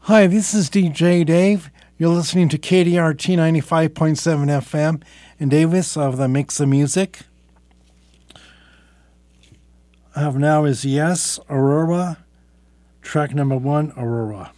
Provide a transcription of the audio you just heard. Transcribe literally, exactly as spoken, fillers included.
Hi, this is D J Dave. You're listening to K D R T ninety-five point seven F M in Davis of the Mix of Music. I have now is Yes, Aurora, track number one, Aurora.